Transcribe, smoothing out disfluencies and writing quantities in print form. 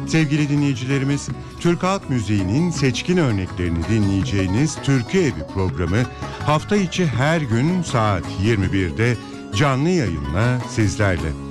Sevgili dinleyicilerimiz, Türk Halk Müziği'nin seçkin örneklerini dinleyeceğiniz Türkü Evi programı hafta içi her gün saat 21'de canlı yayınla sizlerle.